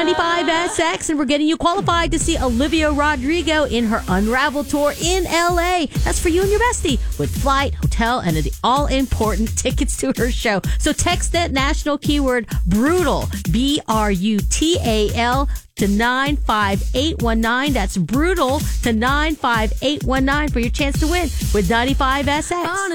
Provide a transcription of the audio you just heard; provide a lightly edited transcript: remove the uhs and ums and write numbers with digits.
95SX, and we're getting you qualified to see Olivia Rodrigo in her Unravel tour in LA. That's for you and your bestie with flight, hotel, and the all-important tickets to her show. So text that national keyword BRUTAL, BRUTAL, to 95819. That's BRUTAL to 95819 for your chance to win with 95SX.